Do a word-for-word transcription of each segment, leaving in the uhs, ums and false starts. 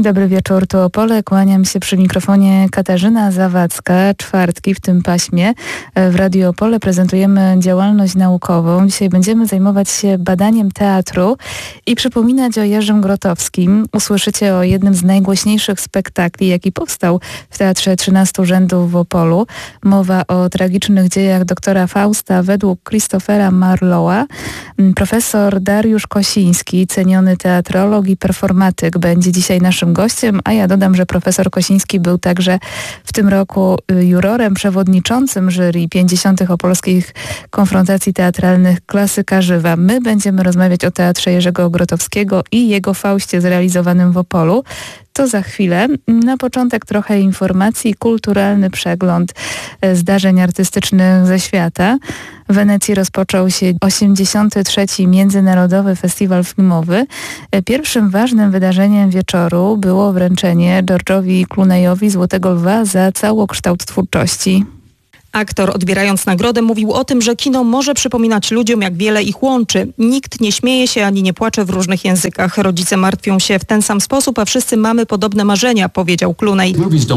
Dobry wieczór, tu Opole. Kłaniam się przy mikrofonie Katarzyna Zawadzka. Czwartki w tym paśmie w Radiu Opole prezentujemy działalność naukową. Dzisiaj będziemy zajmować się badaniem teatru i przypominać o Jerzym Grotowskim. Usłyszycie o jednym z najgłośniejszych spektakli, jaki powstał w Teatrze trzynastu Rzędów w Opolu. Mowa o tragicznych dziejach doktora Fausta według Christophera Marlowa. Profesor Dariusz Kosiński, ceniony teatrolog i performatyk, będzie dzisiaj naszym gościem, a ja dodam, że profesor Kosiński był także w tym roku jurorem przewodniczącym jury pięćdziesiątych opolskich konfrontacji teatralnych Klasyka Żywa. My będziemy rozmawiać o Teatrze Jerzego Grotowskiego i jego Faustie zrealizowanym w Opolu. To za chwilę. Na początek trochę informacji, kulturalny przegląd zdarzeń artystycznych ze świata. W Wenecji rozpoczął się osiemdziesiąty trzeci Międzynarodowy Festiwal Filmowy. Pierwszym ważnym wydarzeniem wieczoru było wręczenie George'owi Clooneyowi Złotego Lwa za całokształt twórczości. Aktor, odbierając nagrodę, mówił o tym, że kino może przypominać ludziom, jak wiele ich łączy. Nikt nie śmieje się ani nie płacze w różnych językach. Rodzice martwią się w ten sam sposób, a wszyscy mamy podobne marzenia, powiedział Clooney.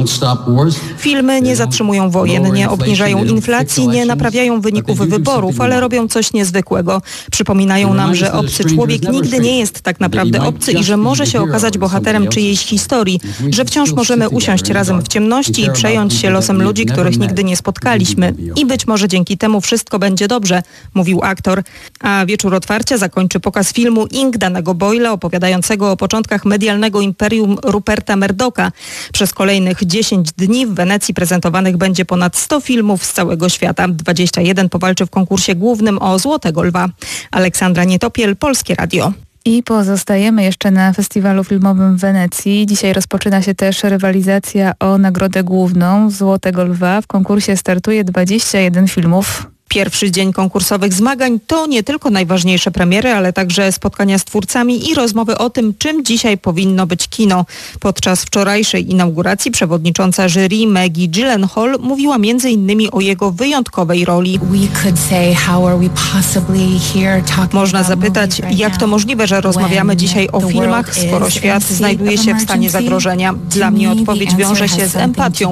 Filmy nie zatrzymują wojen, nie obniżają inflacji, nie naprawiają wyników wyborów, ale robią coś niezwykłego. Przypominają nam, że obcy człowiek nigdy nie jest tak naprawdę obcy i że może się okazać bohaterem czyjejś historii, że wciąż możemy usiąść razem w ciemności i przejąć się losem ludzi, których nigdy nie spotkaliśmy. I być może dzięki temu wszystko będzie dobrze, mówił aktor. A wieczór otwarcia zakończy pokaz filmu Ink Danego Boyla, opowiadającego o początkach medialnego imperium Ruperta Murdocha. Przez kolejnych dziesięć dni w Wenecji prezentowanych będzie ponad sto filmów z całego świata. dwadzieścia jeden powalczy w konkursie głównym o Złotego Lwa. Aleksandra Nietopiel, Polskie Radio. I pozostajemy jeszcze na Festiwalu Filmowym w Wenecji. Dzisiaj rozpoczyna się też rywalizacja o nagrodę główną Złotego Lwa. W konkursie startuje dwadzieścia jeden filmów. Pierwszy dzień konkursowych zmagań to nie tylko najważniejsze premiery, ale także spotkania z twórcami i rozmowy o tym, czym dzisiaj powinno być kino. Podczas wczorajszej inauguracji przewodnicząca jury Maggie Gyllenhaal mówiła między innymi o jego wyjątkowej roli. Można zapytać, jak to możliwe, że rozmawiamy dzisiaj o filmach, skoro świat znajduje się w stanie zagrożenia. Dla mnie odpowiedź wiąże się z empatią.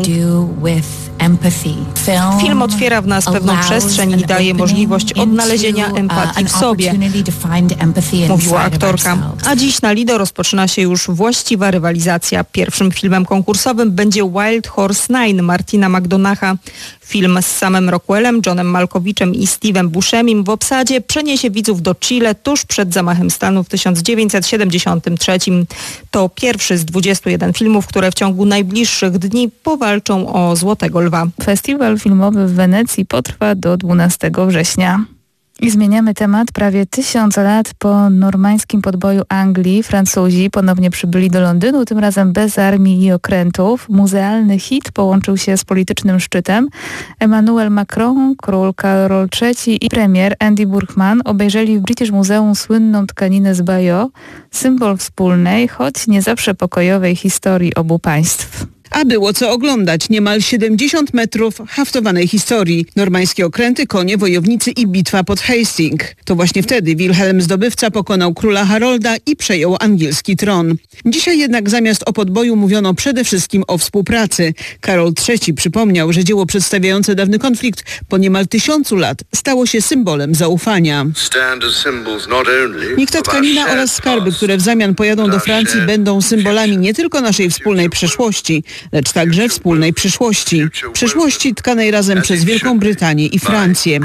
Film otwiera w nas pewną przestrzeń i daje możliwość odnalezienia empatii w sobie, mówiła aktorka. A dziś na Lido rozpoczyna się już właściwa rywalizacja. Pierwszym filmem konkursowym będzie Wild Horse Nine Martina McDonaugha. Film z Samem Rockwellem, Johnem Malkowiczem i Steve'em Buscemim w obsadzie przeniesie widzów do Chile tuż przed zamachem stanu w tysiąc dziewięćset siedemdziesiątym trzecim. To pierwszy z dwudziestu jeden filmów, które w ciągu najbliższych dni powalczą o Złotego Lwa. Festiwal filmowy w Wenecji potrwa do dwunastego września. I zmieniamy temat. Prawie tysiąc lat po normańskim podboju Anglii Francuzi ponownie przybyli do Londynu, tym razem bez armii i okrętów. Muzealny hit połączył się z politycznym szczytem. Emmanuel Macron, król Karol trzeci i premier Andy Burchman obejrzeli w British Museum słynną tkaninę z Bayeux, symbol wspólnej, choć nie zawsze pokojowej historii obu państw. A było co oglądać. Niemal siedemdziesiąt metrów haftowanej historii. Normańskie okręty, konie, wojownicy i bitwa pod Hastings. To właśnie wtedy Wilhelm Zdobywca pokonał króla Harolda i przejął angielski tron. Dzisiaj jednak zamiast o podboju mówiono przede wszystkim o współpracy. Karol trzeci przypomniał, że dzieło przedstawiające dawny konflikt po niemal tysiącu lat stało się symbolem zaufania. Niech ta tkanina oraz skarby, które w zamian pojadą do Francji, będą symbolami nie tylko naszej wspólnej przeszłości, lecz także wspólnej przyszłości. Przyszłości tkanej razem przez Wielką Brytanię i Francję,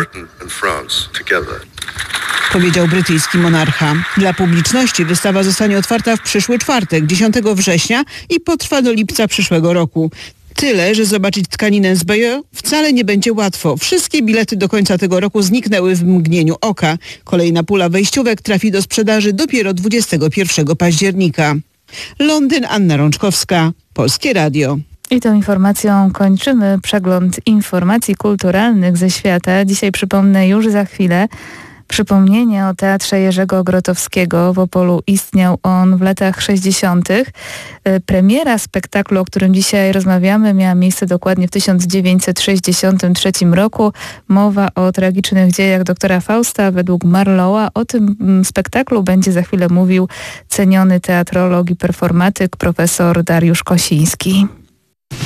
powiedział brytyjski monarcha. Dla publiczności wystawa zostanie otwarta w przyszły czwartek, dziesiątego września i potrwa do lipca przyszłego roku. Tyle, że zobaczyć tkaninę z Bayeux wcale nie będzie łatwo. Wszystkie bilety do końca tego roku zniknęły w mgnieniu oka. Kolejna pula wejściówek trafi do sprzedaży dopiero dwudziestego pierwszego października. Londyn, Anna Rączkowska, Polskie Radio. I tą informacją kończymy przegląd informacji kulturalnych ze świata. Dzisiaj, przypomnę, już za chwilę Przypomnienie o Teatrze Jerzego Grotowskiego. W Opolu istniał on w latach sześćdziesiątych. Premiera spektaklu, o którym dzisiaj rozmawiamy, miała miejsce dokładnie w tysiąc dziewięćset sześćdziesiątym trzecim roku. Mowa o tragicznych dziejach doktora Fausta według Marlowa. O tym spektaklu będzie za chwilę mówił ceniony teatrolog i performatyk profesor Dariusz Kosiński.